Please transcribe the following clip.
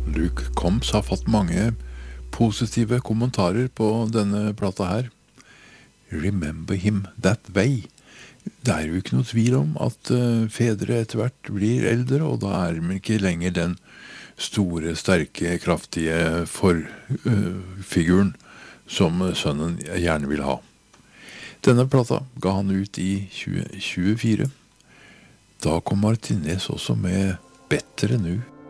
Luke Combs har fått mange positive kommentarer på denne plata her. Remember him that way. Det er jo ikke noe tvil om at fedre etter hvert blir eldre, og da er de ikke lenger den store, sterke, kraftige figuren som sønnen gjerne vil ha. Denne plata ga han ut i 2024. Da kom Martinez også med Bedre nu.